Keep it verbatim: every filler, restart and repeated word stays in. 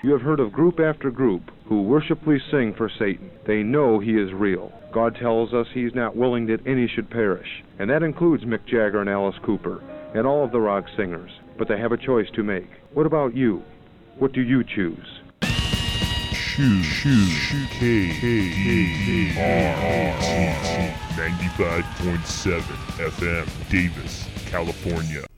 You have heard of group after group who worshipfully sing for Satan. They know he is real. God tells us he's not willing that any should perish, and that includes Mick Jagger and Alice Cooper and all of the rock singers. But they have a choice to make. What about you? What do you choose? Choose, choose, K, K, R, R, ninety-five point seven F M, Davis, California.